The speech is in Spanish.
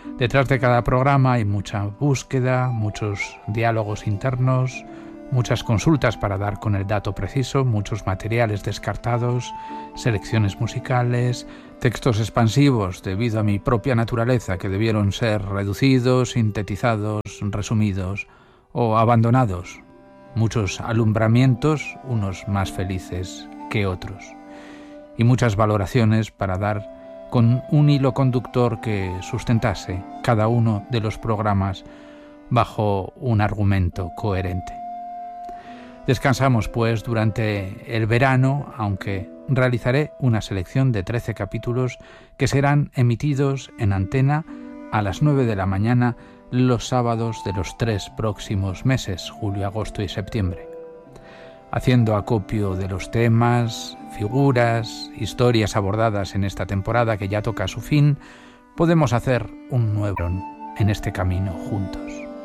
Detrás de cada programa hay mucha búsqueda, muchos diálogos internos, muchas consultas para dar con el dato preciso, muchos materiales descartados, selecciones musicales, textos expansivos debido a mi propia naturaleza que debieron ser reducidos, sintetizados, resumidos o abandonados. Muchos alumbramientos, unos más felices que otros. Y muchas valoraciones para dar con un hilo conductor que sustentase cada uno de los programas bajo un argumento coherente. Descansamos pues durante el verano, aunque realizaré una selección de 13 capítulos que serán emitidos en antena a las 9 de la mañana los sábados de los 3 próximos meses, julio, agosto y septiembre. Haciendo acopio de los temas, figuras, historias abordadas en esta temporada que ya toca a su fin, podemos hacer un nuevo en este camino juntos.